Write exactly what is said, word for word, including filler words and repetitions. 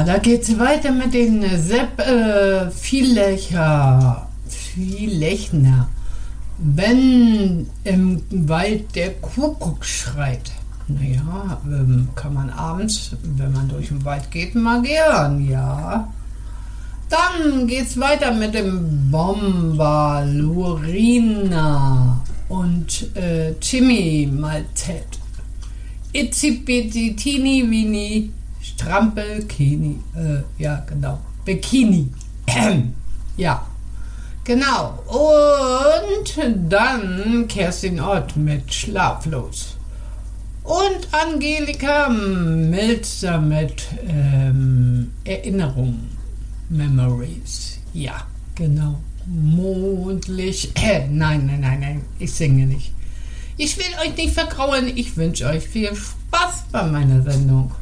Ja, da geht's weiter mit den Sepp äh, Vielecher, Vielechner. Wenn im Wald der Kuckuck schreit. Naja, ähm, kann man abends, wenn man durch den Wald geht, mal gern, ja. Dann geht's weiter mit dem Bomber, Lurina und äh, Jimmy Maltet. Itzi Bitsi Tini Wini Strampelkini. Äh, ja, genau. Bikini. Ja, genau. Und dann Kerstin Ott mit Schlaflos. Und Angelika Milzer mit ähm, Erinnerungen. Memories. Ja, genau. Mondlicht. Äh, nein, nein, nein, nein. Ich singe nicht. Ich will euch nicht vergrauen. Ich wünsche euch viel Spaß bei meiner Sendung.